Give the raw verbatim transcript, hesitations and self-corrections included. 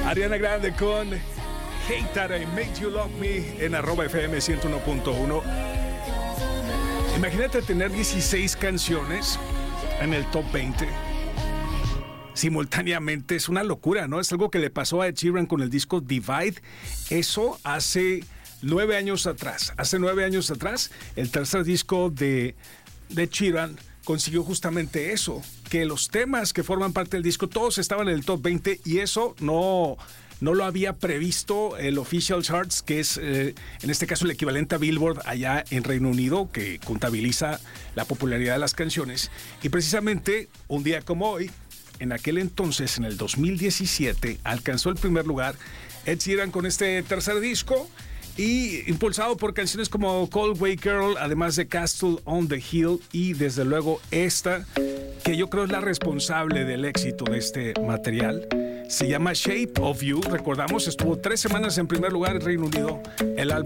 Ariana Grande con Hey That I Made You Love Me en arroba F M ciento uno punto uno. Imagínate tener dieciséis canciones en el top veinte simultáneamente. Es una locura, ¿no? Es algo que le pasó a Ed Sheeran con el disco Divide. Eso hace nueve años atrás. Hace nueve años atrás, el tercer disco de, de Sheeran consiguió justamente eso, que los temas que forman parte del disco todos estaban en el top veinte, y eso no, no lo había previsto el Official Charts, que es eh, en este caso el equivalente a Billboard allá en Reino Unido, que contabiliza la popularidad de las canciones. Y precisamente un día como hoy, en aquel entonces, en el dos mil diecisiete, alcanzó el primer lugar Ed Sheeran con este tercer disco, y impulsado por canciones como Cold Way Girl, además de Castle on the Hill, y desde luego esta, que yo creo es la responsable del éxito de este material. Se llama Shape of You. Recordamos, estuvo tres semanas en primer lugar en Reino Unido el álbum.